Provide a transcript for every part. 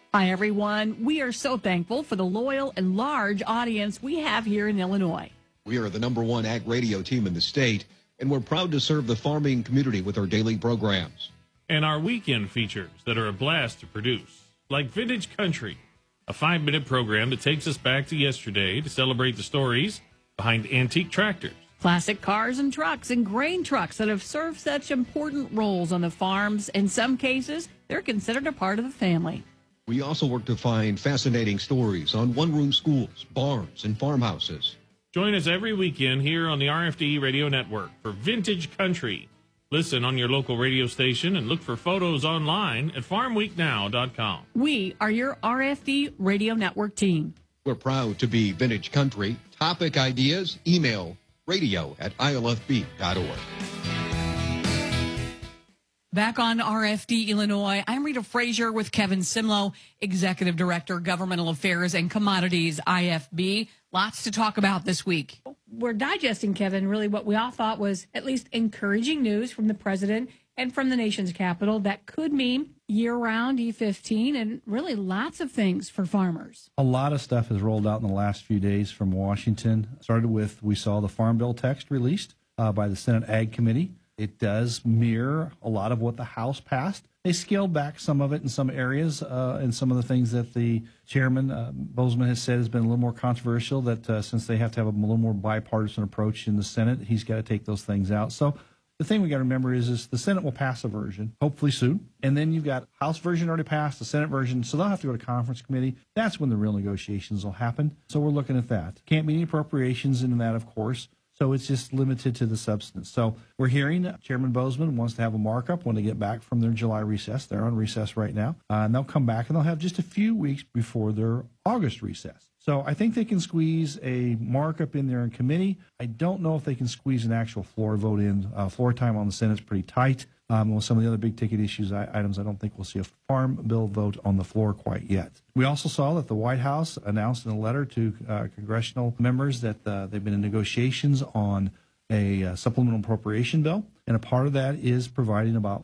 Hi, everyone. We are so thankful for the loyal and large audience we have here in Illinois. We are the #1 ag radio team in the state, and we're proud to serve the farming community with our daily programs. And our weekend features that are a blast to produce, like Vintage Country, a 5-minute program that takes us back to yesterday to celebrate the stories behind antique tractors. Classic cars and trucks and grain trucks that have served such important roles on the farms. In some cases, they're considered a part of the family. We also work to find fascinating stories on one-room schools, barns, and farmhouses. Join us every weekend here on the RFD Radio Network for Vintage Country. Listen on your local radio station and look for photos online at farmweeknow.com. We are your RFD Radio Network team. We're proud to be Vintage Country. Topic ideas, email radio@ilfb.org. Back on RFD Illinois, I'm Rita Frazier with Kevin Simlow, Executive Director, Governmental Affairs and Commodities, IFB. Lots to talk about this week. We're digesting, Kevin, really what we all thought was at least encouraging news from the president and from the nation's capital that could mean year-round E15 and really lots of things for farmers. A lot of stuff has rolled out in the last few days from Washington. Started with, we saw the Farm Bill text released by the Senate Ag Committee. It does mirror a lot of what the House passed. They scaled back some of it in some areas, and some of the things that the chairman, Bozeman, has said has been a little more controversial, that since they have to have a little more bipartisan approach in the Senate, he's got to take those things out. So the thing we got to remember is the Senate will pass a version, hopefully soon, and then you've got House version already passed, the Senate version, so they'll have to go to conference committee. That's when the real negotiations will happen. So we're looking at that. Can't be any appropriations in that, of course. So it's just limited to the substance. So we're hearing Chairman Bozeman wants to have a markup when they get back from their July recess. They're on recess right now. And they'll come back and they'll have just a few weeks before their August recess. So I think they can squeeze a markup in there in committee. I don't know if they can squeeze an actual floor vote in. Floor time on the Senate's pretty tight. With some of the other big ticket items, I don't think we'll see a farm bill vote on the floor quite yet. We also saw that the White House announced in a letter to congressional members that they've been in negotiations on a supplemental appropriation bill, and a part of that is providing about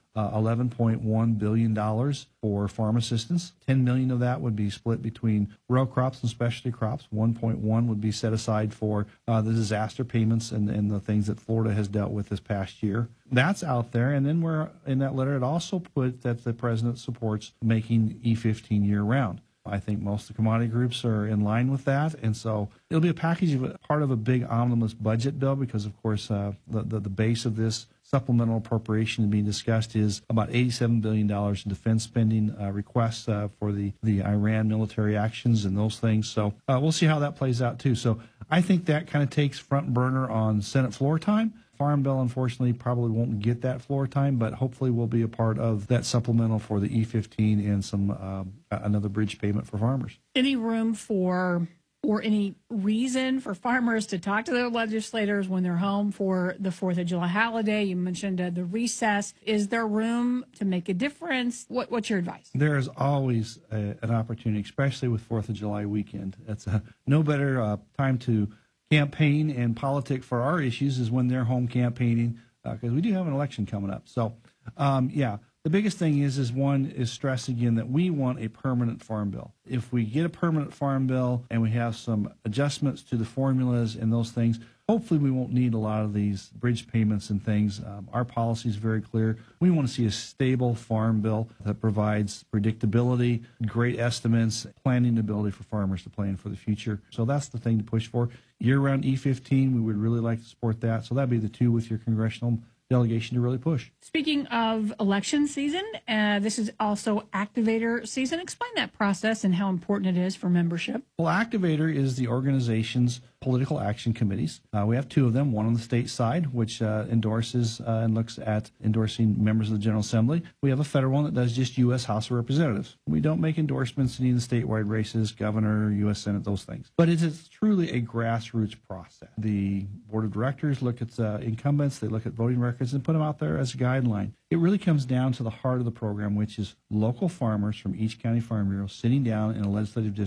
$11.1 billion for farm assistance. $10 million of that would be split between row crops and specialty crops. $1.1 would be set aside for the disaster payments and the things that Florida has dealt with this past year. That's out there, and then we're in that letter, it also put that the president supports making E15 year-round. I think most of the commodity groups are in line with that, and so it'll be a package of part of a big omnibus budget bill because, of course, the base of this supplemental appropriation being discussed is about $87 billion in defense spending requests for the Iran military actions and those things. So we'll see how that plays out, too. So I think that kind of takes front burner on Senate floor time. Farm Bill, unfortunately, probably won't get that floor time, but hopefully will be a part of that supplemental for the E15 and some another bridge payment for farmers. Any room for or any reason for farmers to talk to their legislators when they're home for the 4th of July holiday? You mentioned the recess. Is there room to make a difference? What's your advice? There is always an opportunity, especially with 4th of July weekend. It's no better time to campaign and politic for our issues is when they're home campaigning, because we do have an election coming up. So, the biggest thing is one is stress again that we want a permanent farm bill. If we get a permanent farm bill and we have some adjustments to the formulas and those things, hopefully we won't need a lot of these bridge payments and things. Our policy is very clear. We want to see a stable farm bill that provides predictability, great estimates, planning ability for farmers to plan for the future. So that's the thing to push for. Year-round E15, we would really like to support that. So that'd be the two with your congressional delegation to really push. Speaking of election season, this is also Activator season. Explain that process and how important it is for membership. Well, Activator is the organization's political action committees. We have two of them, one on the state side, which endorses and looks at endorsing members of the General Assembly. We have a federal one that does just U.S. House of Representatives. We don't make endorsements in any of the statewide races, governor, U.S. Senate, those things. But it is truly a grassroots process. The board of directors look at incumbents, they look at voting records and put them out there as a guideline. It really comes down to the heart of the program, which is local farmers from each county farm bureau sitting down in a legislative district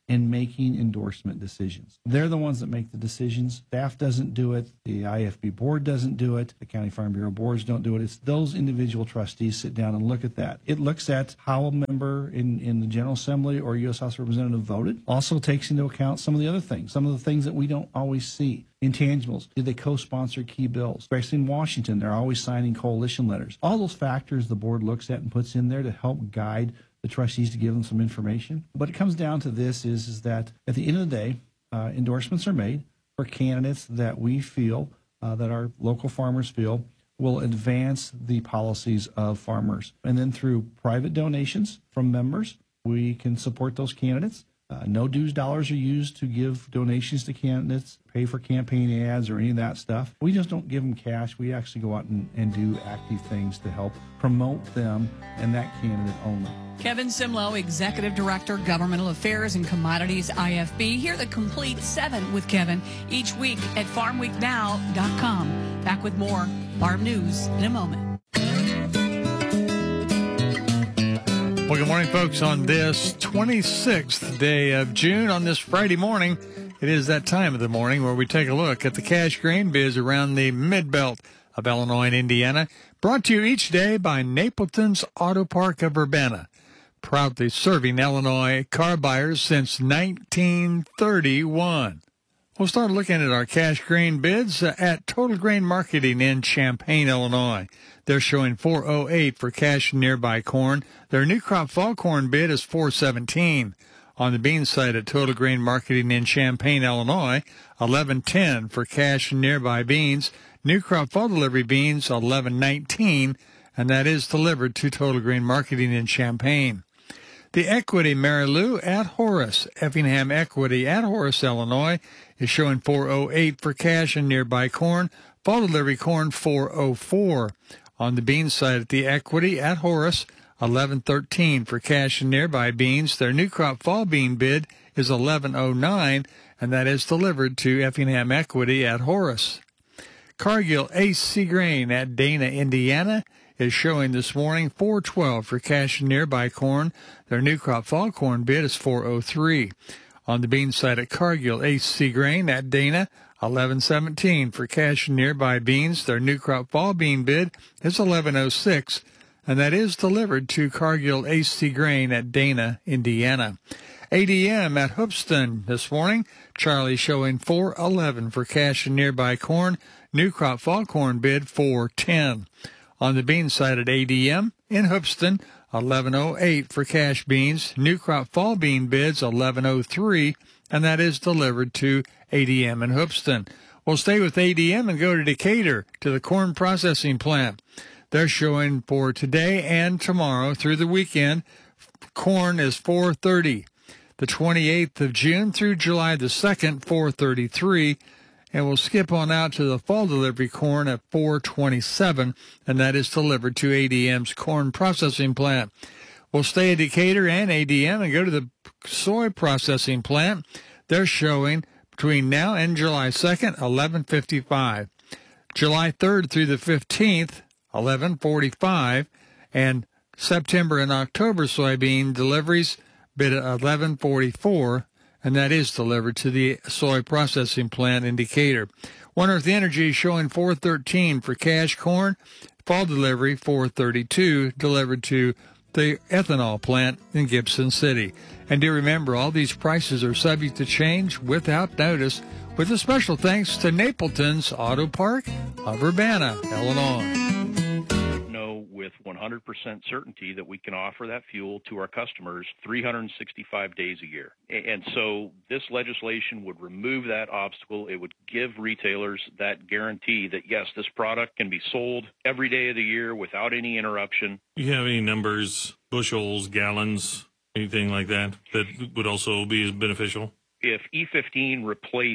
in making endorsement decisions. They're the ones that make the decisions. Staff doesn't do it. The IFB board doesn't do it. The County Farm Bureau boards don't do it. It's those individual trustees sit down and look at that. It looks at how a member in the General Assembly or U.S. House of Representatives voted. Also takes into account some of the other things, some of the things that we don't always see. Intangibles. Did they co-sponsor key bills? Especially in Washington, they're always signing coalition letters. All those factors the board looks at and puts in there to help guide the trustees to give them some information. But it comes down to this is that at the end of the day, endorsements are made for candidates that we feel, that our local farmers feel, will advance the policies of farmers. And then through private donations from members, we can support those candidates. No dues dollars are used to give donations to candidates, pay for campaign ads or any of that stuff. We just don't give them cash. We actually go out and do active things to help promote them and that candidate only. Kevin Simlo, Executive Director, Governmental Affairs and Commodities, IFB. Hear the complete 7 with Kevin each week at farmweeknow.com. Back with more farm news in a moment. Well, good morning, folks. On this 26th day of June, on this Friday morning, it is that time of the morning where we take a look at the cash grain bids around the mid-belt of Illinois and Indiana, brought to you each day by Napleton's Auto Park of Urbana, proudly serving Illinois car buyers since 1931. We'll start looking at our cash grain bids at Total Grain Marketing in Champaign, Illinois. They're showing $4.08 for cash nearby corn. Their new crop fall corn bid is $4.17. On the bean side at Total Grain Marketing in Champaign, Illinois, $11.10 for cash nearby beans. New crop fall delivery beans, $11.19, and that is delivered to Total Grain Marketing in Champaign. The Equity Mary Lou at Horace, Effingham Equity at Horace, Illinois, is showing $4.08 for cash and nearby corn. Fall delivery corn, $4.04. On the bean side at the Equity at Horace, $11.13 for cash and nearby beans. Their new crop fall bean bid is $11.09, and that is delivered to Effingham Equity at Horace. Cargill AC Grain at Dana, Indiana, is showing this morning $4.12 for cash and nearby corn. Their new crop fall corn bid is $4.03. On the bean side at Cargill AC Grain at Dana, $11.17 for cash and nearby beans. Their new crop fall bean bid is $11.06, and that is delivered to Cargill AC Grain at Dana, Indiana. ADM at Hoopeston this morning, Charlie showing $4.11 for cash and nearby corn. New crop fall corn bid $4.10. On the bean side at ADM in Hoopeston, $11.08 for cash beans. New crop fall bean bids $11.03, and that is delivered to ADM in Hoopeston. We'll stay with ADM and go to Decatur to the corn processing plant. They're showing for today and tomorrow through the weekend, corn is $4.30. The 28th of June through July the 2nd, $4.33. And we'll skip on out to the fall delivery corn at $4.27, and that is delivered to ADM's corn processing plant. We'll stay at Decatur and ADM and go to the soy processing plant. They're showing between now and July 2nd, $11.55. July 3rd through the 15th, $11.45. And September and October soybean deliveries bid at $11.44. And that is delivered to the soy processing plant in Decatur. One Earth Energy is showing $4.13 for cash corn. Fall delivery $4.32 delivered to the ethanol plant in Gibson City. And do remember, all these prices are subject to change without notice, with a special thanks to Napleton's Auto Park of Urbana, Illinois. With 100% certainty that we can offer that fuel to our customers 365 days a year. And so this legislation would remove that obstacle. It would give retailers that guarantee that, yes, this product can be sold every day of the year without any interruption. Do you have any numbers, bushels, gallons, anything like that, that would also be beneficial? If E15 replaced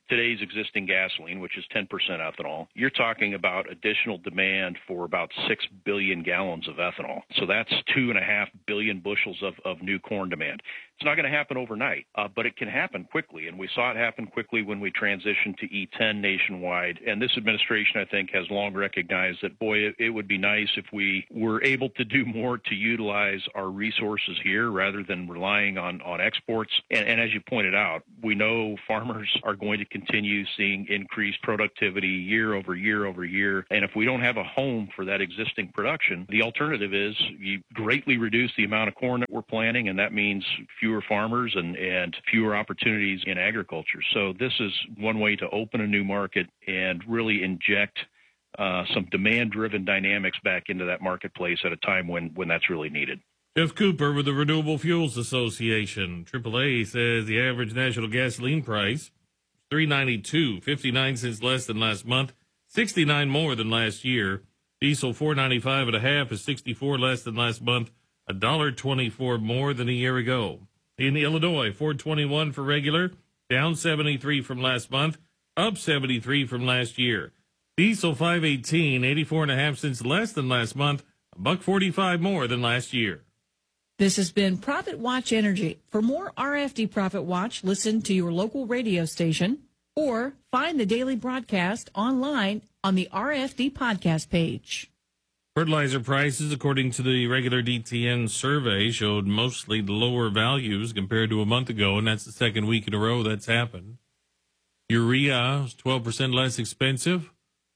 today's existing gasoline, which is 10% ethanol, you're talking about additional demand for about 6 billion gallons of ethanol. So that's 2.5 billion bushels of new corn demand. It's not going to happen overnight, but it can happen quickly. And we saw it happen quickly when we transitioned to E10 nationwide. And this administration, I think, has long recognized that, boy, it would be nice if we were able to do more to utilize our resources here rather than relying on exports. And as you pointed out, we know farmers are going to continue seeing increased productivity year over year over year. And if we don't have a home for that existing production, the alternative is you greatly reduce the amount of corn that we're planting, and that means fewer farmers and fewer opportunities in agriculture. So this is one way to open a new market and really inject some demand-driven dynamics back into that marketplace at a time when that's really needed. Jeff Cooper with the Renewable Fuels Association. AAA says the average national gasoline price $3.92, 59 cents less than last month, 69 more than last year. Diesel $4.95.5 is 64 less than last month, $1.24 more than a year ago. In Illinois, $4.21 for regular, down 73 from last month, up 73 from last year. Diesel $5.18, 84.5 cents less than last month, $1.45 more than last year. This has been Profit Watch Energy. For more RFD Profit Watch, listen to your local radio station or find the daily broadcast online on the RFD podcast page. Fertilizer prices, according to the regular DTN survey, showed mostly lower values compared to a month ago, and that's the second week in a row that's happened. Urea is 12% less expensive,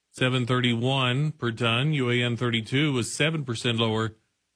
$731 per ton. UAN 32 was 7% lower,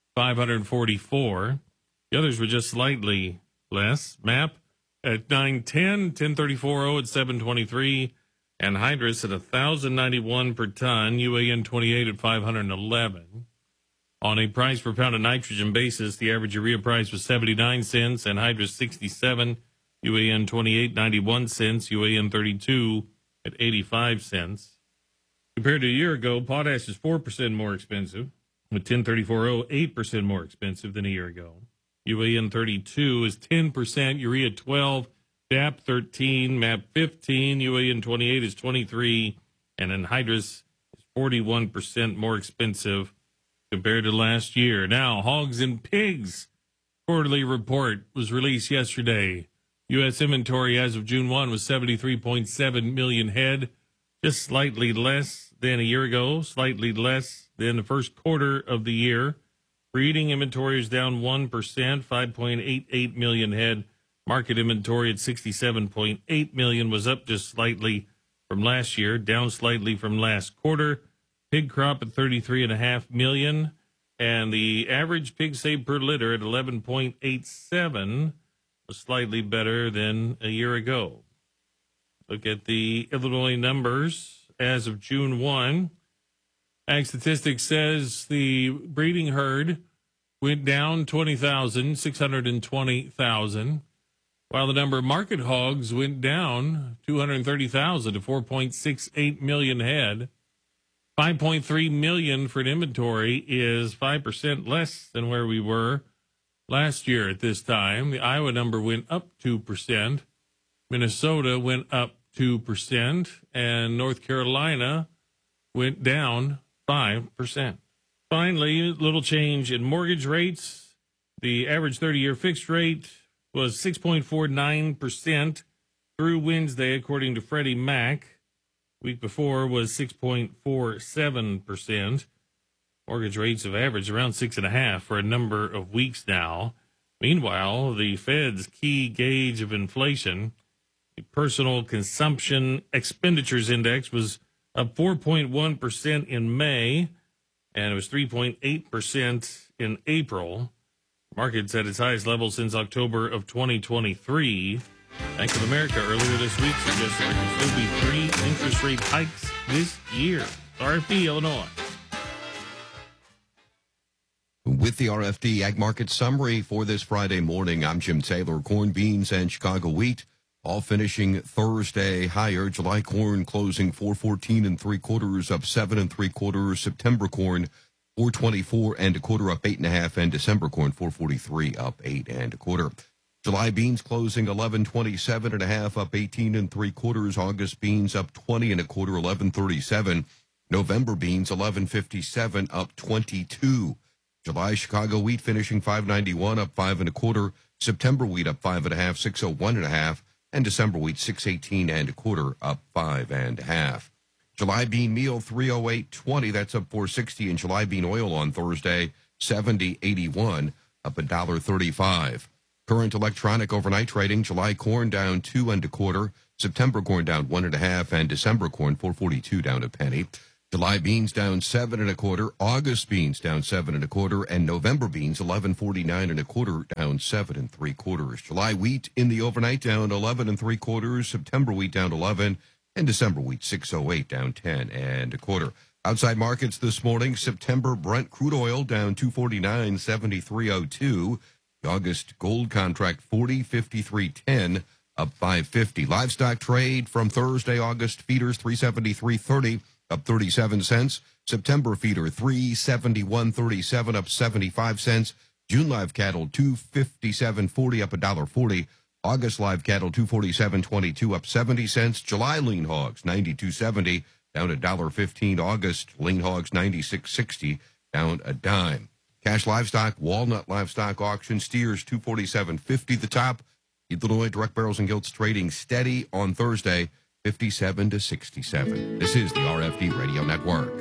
$544. The others were just slightly less. MAP at $910, 1034.0 at $723. And Hydrus at $1,091 per ton, UAN 28 at $511. On a price per pound of nitrogen basis, the average urea price was 79 cents, and Hydrus 67, UAN 28 91 cents, UAN 32 at 85 cents. Compared to a year ago, potash is 4% more expensive, with 1034.0 8% more expensive than a year ago. UAN 32 is 10%, urea 12. DAP 13, MAP 15, UAN 28 is 23, and anhydrous is 41% more expensive compared to last year. Now, hogs and pigs quarterly report was released yesterday. U.S. inventory as of June 1 was 73.7 million head, just slightly less than a year ago, slightly less than the first quarter of the year. Breeding inventory is down 1%, 5.88 million head. Market inventory at 67.8 million was up just slightly from last year, down slightly from last quarter. Pig crop at 33.5 million, and the average pig saved per litter at 11.87 was slightly better than a year ago. Look at the Illinois numbers as of June 1. Ag Statistics says the breeding herd went down 20,000, 620,000. While the number of market hogs went down 230,000 to 4.68 million head. 5.3 million for an inventory is 5% less than where we were last year at this time. The Iowa number went up 2%. Minnesota went up 2%. And North Carolina went down 5%. Finally, a little change in mortgage rates. The average 30-year fixed rate was 6.49% through Wednesday, according to Freddie Mac. Week before was 6.47%. Mortgage rates have averaged around 6.5% for a number of weeks now. Meanwhile, the Fed's key gauge of inflation, the Personal Consumption Expenditures Index, was up 4.1% in May, and it was 3.8% in April. Markets at its highest level since October of 2023. Bank of America earlier this week suggested there could still be 3 interest rate hikes this year. RFD, Illinois. With the RFD Ag Market Summary for this Friday morning, I'm Jim Taylor. Corn, beans, and Chicago wheat all finishing Thursday higher. July corn closing 414 3/4, up 7 3/4. September corn 424 1/4, up 8.5, and December corn 443, up 8 1/4. July beans closing 11.27.5, up 18 3/4. August beans up 20 1/4, 11.37. November beans 11.57, up 22. July Chicago wheat finishing 5.91, up 5 1/4. September wheat up 5 1/2, 6.01 1/2, and December wheat 6.18 1/4, up 5 1/2. July bean meal 308.20, that's up 4.60, and July bean oil on Thursday 70.81, up $1.35. Current electronic overnight trading: July corn down 2 1/4, September corn down 1 1/2, and December corn 4.42 down a penny. July beans down 7 1/4, August beans down 7 1/4, and November beans 11.49 1/4, down 7 3/4. July wheat in the overnight down 11 3/4, September wheat down 11, and December wheat 6.08 down 10 1/4. Outside markets this morning: September Brent crude oil down 2.49, 73.02. The August gold contract 40.53.10, up 5.50. Livestock trade from Thursday: August feeders 373.30, up 37 cents. September feeder 371.37, up 75 cents. June live cattle 257.40, up $1.40. August live cattle 247.22, up 70 cents. July lean hogs 92.70, down $1.15. August lean hogs 96.60, down a dime. Cash livestock, walnut livestock auction, steers 247.50 the top. Illinois direct barrels and gilts trading steady on Thursday, 57 to 67. This is the RFD Radio Network.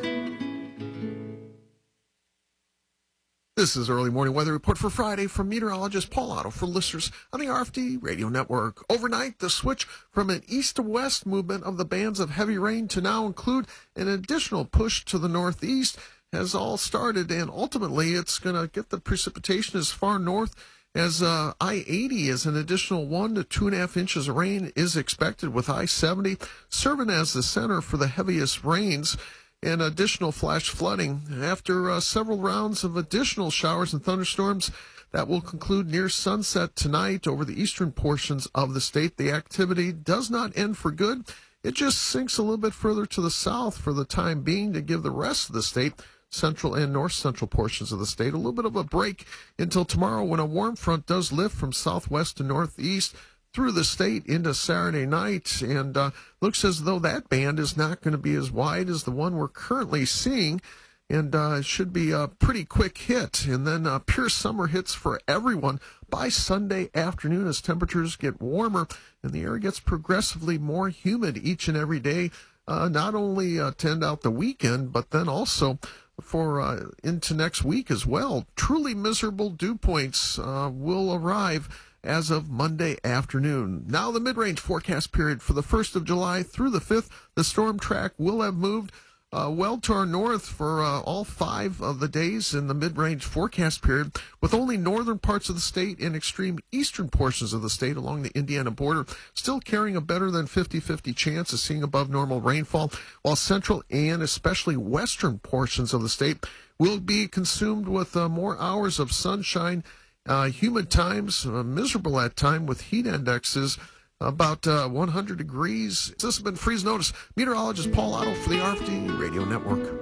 This is early morning weather report for Friday from meteorologist Paul Otto for listeners on the RFD Radio Network. Overnight, the switch from an east to west movement of the bands of heavy rain to now include an additional push to the northeast has all started, and ultimately it's going to get the precipitation as far north as I-80 is an additional 1 to 2.5 inches of rain is expected, with I-70 serving as the center for the heaviest rains and additional flash flooding. After several rounds of additional showers and thunderstorms that will conclude near sunset tonight over the eastern portions of the state, the activity does not end for good. It just sinks a little bit further to the south for the time being to give the rest of the state, central and north central portions of the state, a little bit of a break until tomorrow, when a warm front does lift from southwest to northeast through the state into Saturday night, and looks as though that band is not going to be as wide as the one we're currently seeing, and it should be a pretty quick hit, and then pure summer hits for everyone by Sunday afternoon as temperatures get warmer and the air gets progressively more humid each and every day, not only to end out the weekend, but then also for into next week as well. Truly miserable dew points will arrive as of Monday afternoon. Now the mid-range forecast period for the 1st of July through the 5th. The storm track will have moved well to our north for all 5 of the days in the mid-range forecast period, with only northern parts of the state and extreme eastern portions of the state along the Indiana border still carrying a better than 50-50 chance of seeing above normal rainfall, while central and especially western portions of the state will be consumed with more hours of sunshine, humid times, miserable at time with heat indexes about 100 degrees. This has been Freeze Notice. Meteorologist Paul Otto for the RFD Radio Network.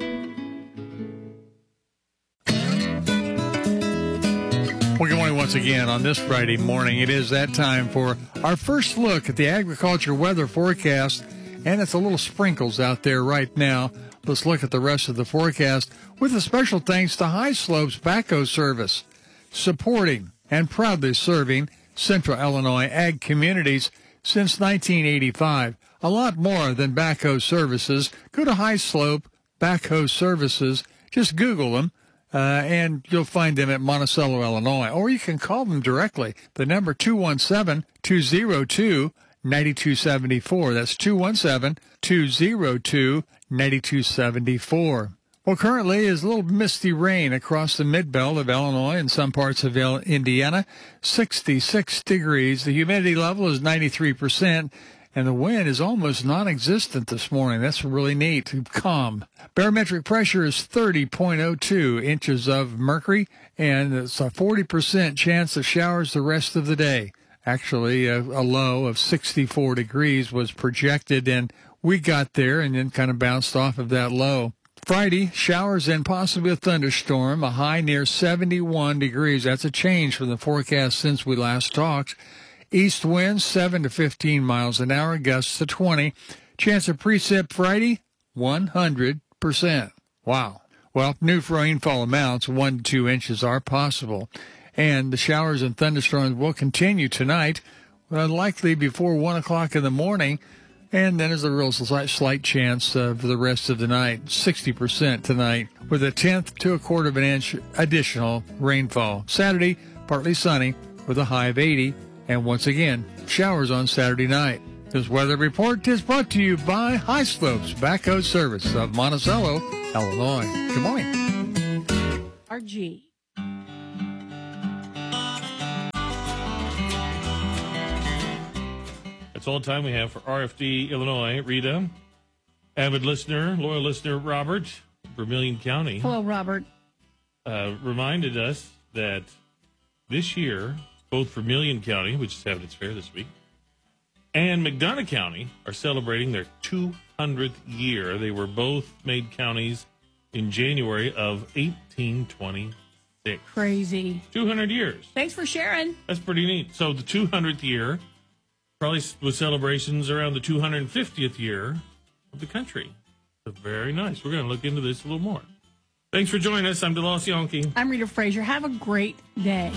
Well, good morning once again on this Friday morning. It is that time for our first look at the agriculture weather forecast, and it's a little sprinkles out there right now. Let's look at the rest of the forecast with a special thanks to High Slopes Backhoe Service, supporting and proudly serving Central Illinois ag communities since 1985. A lot more than backhoe services. Go to High Slope Backhoe Services. Just Google them, and you'll find them at Monticello, Illinois. Or you can call them directly. The number 217-202-9274. That's 217-202-9274. Well, currently is a little misty rain across the mid-belt of Illinois and some parts of Indiana. 66 degrees. The humidity level is 93%, and the wind is almost non-existent this morning. That's really neat. Calm. Barometric pressure is 30.02 inches of mercury, and it's a 40% chance of showers the rest of the day. Actually, a low of 64 degrees was projected, and we got there and then kind of bounced off of that low. Friday, showers and possibly a thunderstorm, a high near 71 degrees. That's a change from the forecast since we last talked. East winds 7 to 15 miles an hour, gusts to 20. Chance of precip Friday, 100%. Wow. Well, new rainfall amounts, 1 to 2 inches, are possible. And the showers and thunderstorms will continue tonight, likely before 1 o'clock in the morning. And then there's a real slight chance for the rest of the night, 60% tonight, with a tenth to a quarter of an inch additional rainfall. Saturday, partly sunny with a high of 80. And once again, showers on Saturday night. This weather report is brought to you by High Slopes Backhoe Service of Monticello, Illinois. Good morning. RG. That's all the time we have for RFD Illinois. Rita, avid listener, loyal listener Robert, Vermilion County. Hello, Robert. Reminded us that this year, both Vermilion County, which is having its fair this week, and McDonough County are celebrating their 200th year. They were both made counties in January of 1826. Crazy. 200 years. Thanks for sharing. That's pretty neat. So the 200th year, probably with celebrations around the 250th year of the country. So very nice. We're going to look into this a little more. Thanks for joining us. I'm DeLoss Yonke. I'm Rita Frazier. Have a great day.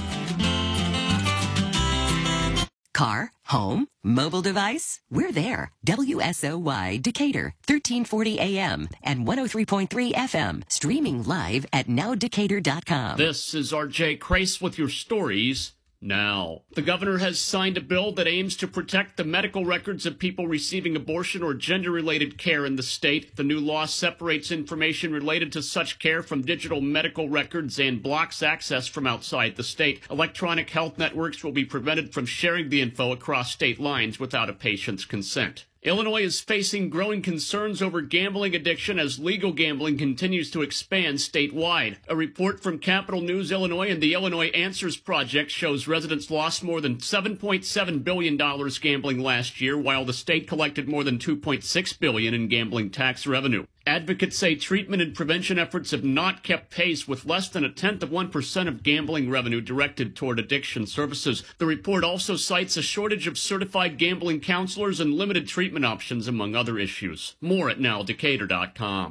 Car, home, mobile device, we're there. WSOY Decatur, 1340 AM and 103.3 FM. Streaming live at nowdecatur.com. This is RJ Crace with your stories now. The governor has signed a bill that aims to protect the medical records of people receiving abortion or gender-related care in the state. The new law separates information related to such care from digital medical records and blocks access from outside the state. Electronic health networks will be prevented from sharing the info across state lines without a patient's consent. Illinois is facing growing concerns over gambling addiction as legal gambling continues to expand statewide. A report from Capital News Illinois and the Illinois Answers Project shows residents lost more than $7.7 billion gambling last year, while the state collected more than $2.6 billion in gambling tax revenue. Advocates say treatment and prevention efforts have not kept pace, with less than 0.1% of gambling revenue directed toward addiction services. The report also cites a shortage of certified gambling counselors and limited treatment options, among other issues. More at nowdecatur.com.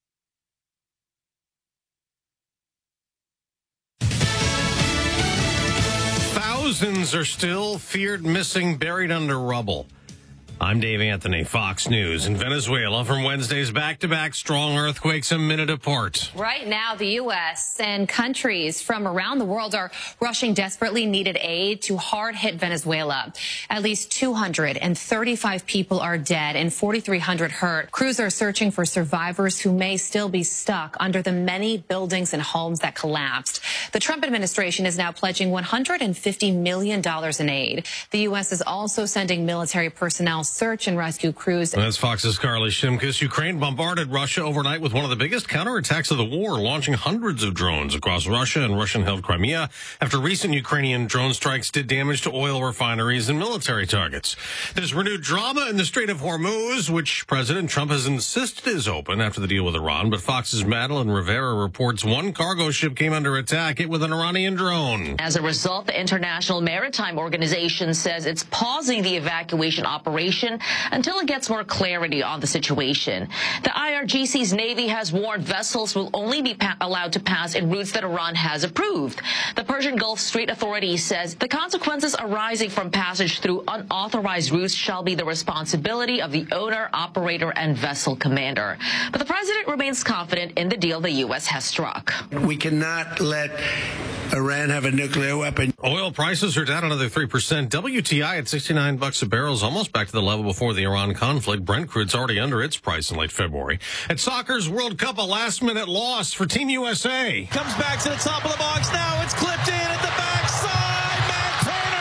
Thousands are still feared missing, buried under rubble. I'm Dave Anthony, Fox News. In Venezuela, from Wednesday's back-to-back strong earthquakes a minute apart. Right now, the U.S. and countries from around the world are rushing desperately needed aid to hard-hit Venezuela. At least 235 people are dead and 4,300 hurt. Crews are searching for survivors who may still be stuck under the many buildings and homes that collapsed. The Trump administration is now pledging $150 million in aid. The U.S. is also sending military personnel search and rescue crews. That's Fox's Carly Shimkus. Ukraine bombarded Russia overnight with one of the biggest counterattacks of the war, launching hundreds of drones across Russia and Russian-held Crimea after recent Ukrainian drone strikes did damage to oil refineries and military targets. There's renewed drama in the Strait of Hormuz, which President Trump has insisted is open after the deal with Iran. But Fox's Madeline Rivera reports one cargo ship came under attack, hit with an Iranian drone. As a result, the International Maritime Organization says it's pausing the evacuation operation until it gets more clarity on the situation. The IRGC's Navy has warned vessels will only be allowed to pass in routes that Iran has approved. The Persian Gulf Strait Authority says the consequences arising from passage through unauthorized routes shall be the responsibility of the owner, operator, and vessel commander. But the president remains confident in the deal the U.S. has struck. We cannot let Iran have a nuclear weapon. Oil prices are down another 3%. WTI at $69 a barrel is almost back to the level before the Iran conflict. Brent crude's already under its price in late February. At soccer's World Cup, a last-minute loss for Team USA. Comes back to the top of the box now. It's clipped in at the backside. Matt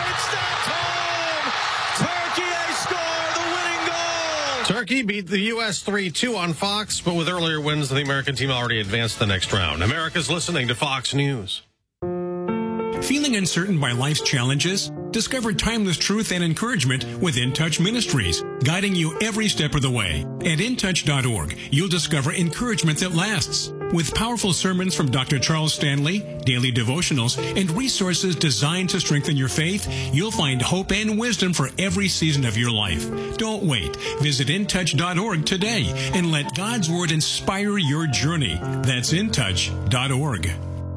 Turner, it's stopped home. Turkey, they score the winning goal. Turkey beat the U.S. 3-2 on Fox, but with earlier wins, the American team already advanced the next round. America's listening to Fox News. Feeling uncertain by life's challenges? Discover timeless truth and encouragement with In Touch Ministries, guiding you every step of the way. At intouch.org, you'll discover encouragement that lasts. With powerful sermons from Dr. Charles Stanley, daily devotionals, and resources designed to strengthen your faith, you'll find hope and wisdom for every season of your life. Don't wait. Visit intouch.org today and let God's Word inspire your journey. That's intouch.org.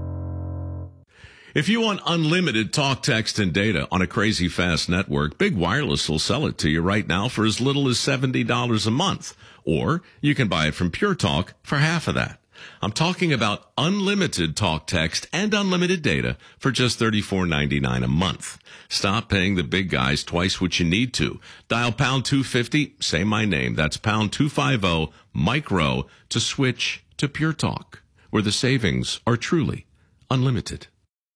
If you want unlimited talk, text, and data on a crazy fast network, Big Wireless will sell it to you right now for as little as $70 a month. Or you can buy it from Pure Talk for half of that. I'm talking about unlimited talk, text, and unlimited data for just $34.99 a month. Stop paying the big guys twice what you need to. Dial pound 250, say my name. That's pound 250 micro to switch to Pure Talk, where the savings are truly unlimited.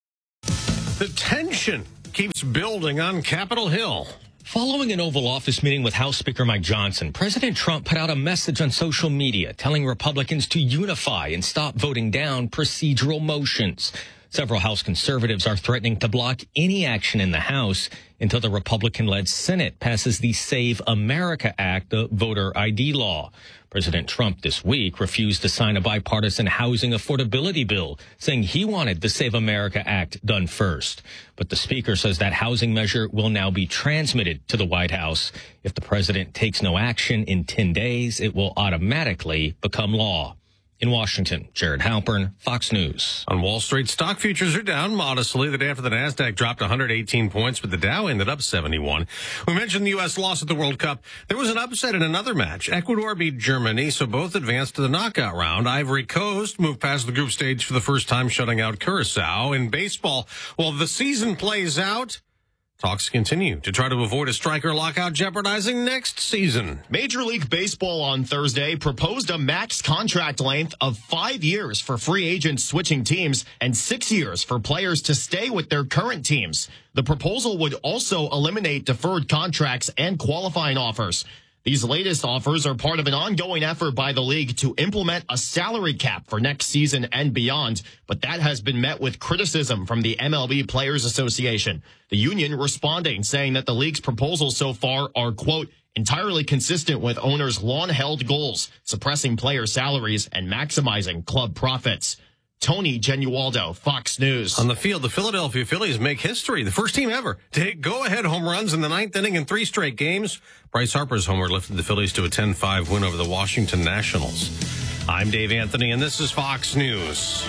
The tension keeps building on Capitol Hill. Following an Oval Office meeting with House Speaker Mike Johnson, President Trump put out a message on social media telling Republicans to unify and stop voting down procedural motions. Several House conservatives are threatening to block any action in the House until the Republican-led Senate passes the Save America Act, the voter ID law. President Trump this week refused to sign a bipartisan housing affordability bill, saying he wanted the Save America Act done first. But the Speaker says that housing measure will now be transmitted to the White House. If the president takes no action in 10 days, it will automatically become law. In Washington, Jared Halpern, Fox News. On Wall Street, stock futures are down modestly the day after the Nasdaq dropped 118 points, but the Dow ended up 71. We mentioned the U.S. loss at the World Cup. There was an upset in another match. Ecuador beat Germany, so both advanced to the knockout round. Ivory Coast moved past the group stage for the first time, shutting out Curacao. In baseball, while the season plays out, talks continue to try to avoid a striker lockout jeopardizing next season. Major League Baseball on Thursday proposed a max contract length of 5 years for free agents switching teams and 6 years for players to stay with their current teams. The proposal would also eliminate deferred contracts and qualifying offers. These latest offers are part of an ongoing effort by the league to implement a salary cap for next season and beyond, but that has been met with criticism from the MLB Players Association. The union responding, saying that the league's proposals so far are, quote, entirely consistent with owners' long-held goals, suppressing player salaries and maximizing club profits. Tony Genualdo, Fox News. On the field, the Philadelphia Phillies make history. The first team ever to hit go-ahead home runs in the ninth inning in 3 straight games. Bryce Harper's homer lifted the Phillies to a 10-5 win over the Washington Nationals. I'm Dave Anthony, and this is Fox News.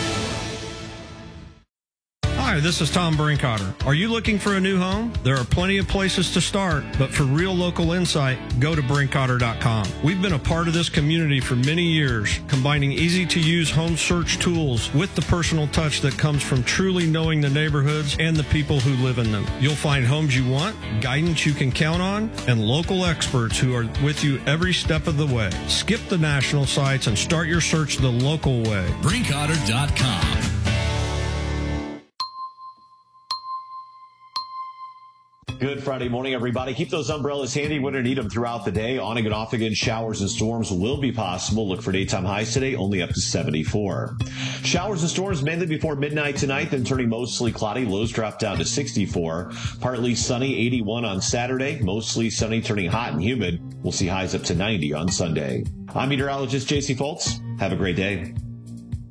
Hi, this is Tom Brinkotter. Are you looking for a new home? There are plenty of places to start, but for real local insight, go to Brinkotter.com. We've been a part of this community for many years, combining easy-to-use home search tools with the personal touch that comes from truly knowing the neighborhoods and the people who live in them. You'll find homes you want, guidance you can count on, and local experts who are with you every step of the way. Skip the national sites and start your search the local way. Brinkotter.com. Good Friday morning, everybody. Keep those umbrellas handy when you need them throughout the day. On and off again, showers and storms will be possible. Look for daytime highs today, only up to 74. Showers and storms mainly before midnight tonight, then turning mostly cloudy. Lows drop down to 64. Partly sunny, 81 on Saturday. Mostly sunny, turning hot and humid. We'll see highs up to 90 on Sunday. I'm meteorologist JC Foltz. Have a great day.